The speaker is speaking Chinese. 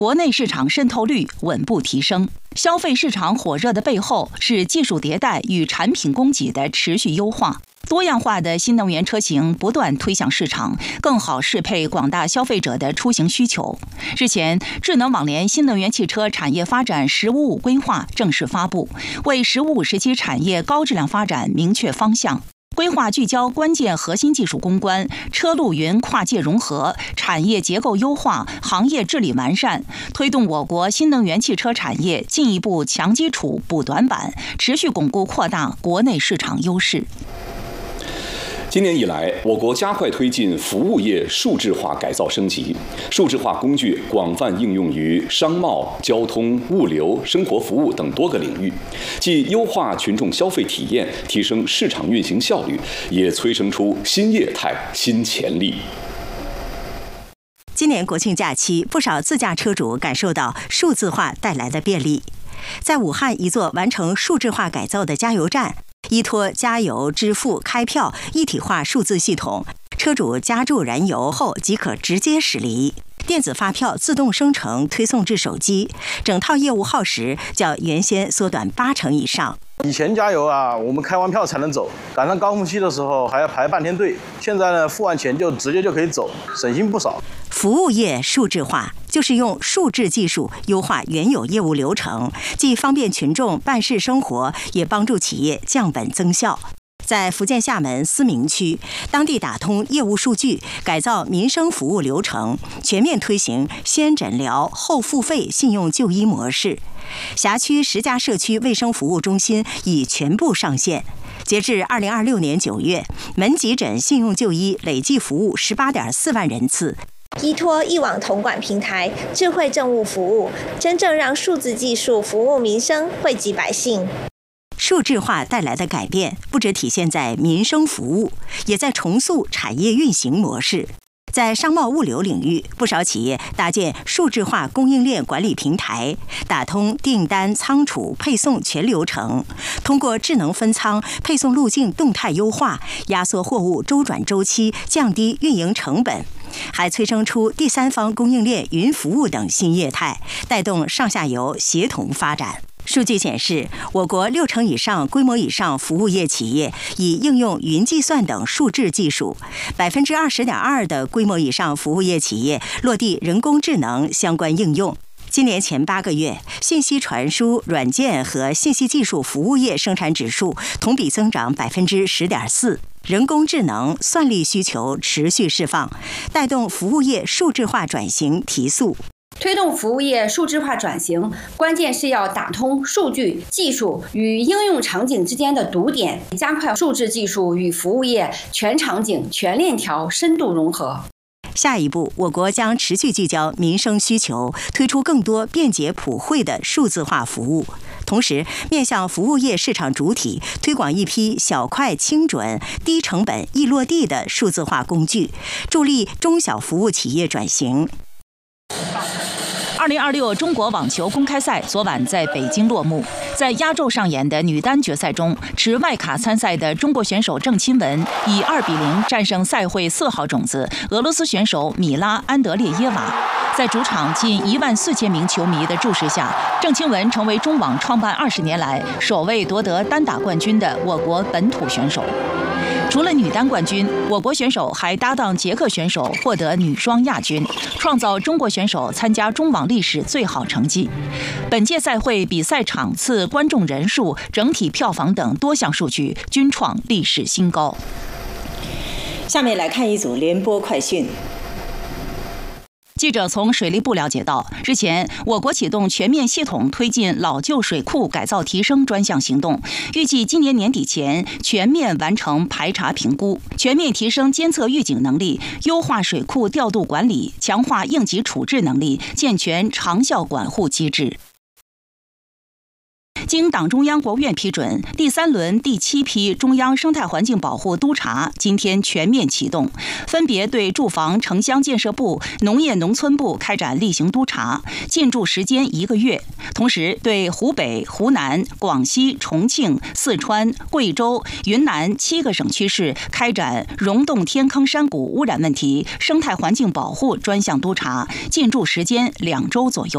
国内市场渗透率稳步提升。消费市场火热的背后是技术迭代与产品供给的持续优化。多样化的新能源车型不断推向市场，更好适配广大消费者的出行需求。日前，智能网联新能源汽车产业发展“十五五”规划正式发布，为“十五五”时期产业高质量发展明确方向。规划聚焦关键核心技术攻关、车路云跨界融合、产业结构优化、行业治理完善，推动我国新能源汽车产业进一步强基础补短板，持续巩固扩大国内市场优势。 今年以来，我国加快推进服务业数字化改造升级，数字化工具广泛应用于商贸、交通、物流、生活服务等多个领域，既优化群众消费体验，提升市场运行效率，也催生出新业态、新潜力。 今年国庆假期，不少自驾车主感受到数字化带来的便利。在武汉一座完成数字化改造的加油站，依托加油、支付、开票一体化数字系统，车主加注燃油后即可直接驶离，电子发票自动生成推送至手机，整套业务耗时较原先缩短80%以上。 以前加油啊，我们开完票才能走，赶上高峰期的时候还要排半天队。现在呢，付完钱就直接就可以走，省心不少。 服务业数字化就是用数字技术优化原有业务流程，既方便群众办事生活，也帮助企业降本增效。在福建厦门思明区，当地打通业务数据，改造民生服务流程，全面推行先诊疗后付费信用就医模式。辖区10家社区卫生服务中心已全部上线。截至2026年9月，门急诊信用就医累计服务18.4万人次。 依托一网统管平台、智慧政务服务，真正让数字技术服务民生，惠及百姓。 数字化带来的改变，不只体现在民生服务，也在重塑产业运行模式。在商贸物流领域，不少企业搭建数字化供应链管理平台，打通订单、仓储、配送全流程，通过智能分仓、配送路径动态优化，压缩货物周转周期，降低运营成本。还催生出第三方供应链云服务等新业态，带动上下游协同发展。数据显示，我国60%以上规模以上服务业企业已应用云计算等数字技术，20.2%的规模以上服务业企业落地人工智能相关应用。今年前8个月，信息传输、软件和信息技术服务业生产指数同比增长10.4%。人工智能、算力需求持续释放，带动服务业数字化转型提速。 推动服务业数字化转型，关键是要打通数据、技术与应用场景之间的堵点，加快数字技术与服务业全场景、全链条深度融合。 下一步，我国将持续聚焦民生需求，推出更多便捷普惠的数字化服务。同时，面向服务业市场主体，推广一批小快精准、低成本易落地的数字化工具，助力中小服务企业转型。 2026中国网球公开赛昨晚在北京落幕。在压轴上演的女单决赛中，持外卡参赛的中国选手郑钦文以2-0战胜赛会4号种子俄罗斯选手米拉·安德烈耶娃。在主场近14000名球迷的注视下，郑钦文成为中网创办20年来首位夺得单打冠军的我国本土选手。除了女单冠军，我国选手还搭档捷克选手获得女双亚军，创造中国选手参加中网历史最好成绩。本届赛会比赛场次、观众人数、整体票房等多项数据均创历史新高。 下面来看一组联播快讯。 记者从水利部了解到，日前我国启动全面系统推进老旧水库改造提升专项行动，预计今年年底前全面完成排查评估，全面提升监测预警能力，优化水库调度管理，强化应急处置能力，健全长效管护机制。经党中央、国务院批准，第3轮第7批中央生态环境保护督查今天全面启动，分别对住房城乡建设部、农业农村部开展例行督查，进驻时间1个月。同时，对湖北、湖南、广西、重庆、四川、贵州、云南7个省区市开展溶洞天坑山谷污染问题生态环境保护专项督查，进驻时间2周左右。